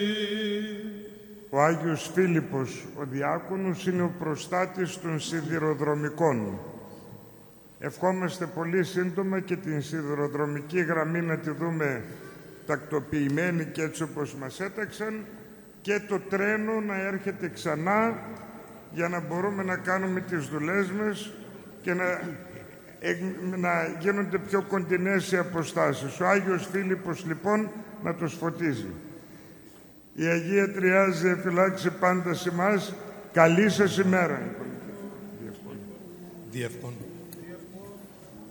Ο Άγιος Φίλιππος, ο διάκονος, είναι ο προστάτης των σιδηροδρομικών. Ευχόμαστε πολύ σύντομα και την σιδηροδρομική γραμμή να τη δούμε τακτοποιημένη και έτσι όπως μας έταξαν, και το τρένο να έρχεται ξανά για να μπορούμε να κάνουμε τις δουλειές μας και να γίνονται πιο κοντινές οι αποστάσεις. Ο Άγιος Φίλιππος λοιπόν να τους φωτίζει. Η Αγία Τριάς διαφυλάξει πάντα σε εμάς. Καλή σας ημέρα. Διεύκον.